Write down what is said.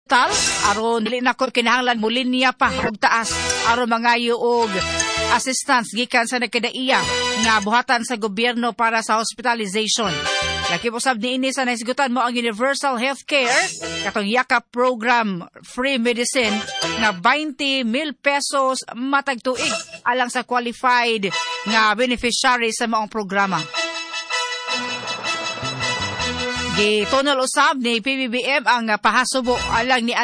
ospital aron dili na ko kinahanglan mo linya pa og taas aron mangayo og assistance gikan sa nagkadaiya nga buhatan sa gobyerno para sa hospitalization. Lakip usab niini sa naisgutan mo ang Universal Healthcare katong yakap program free medicine na 20,000 pesos matag tuig alang sa qualified nga beneficiary sa maong programa. Gitunol usab ni PBBM ang pahasubo alang ni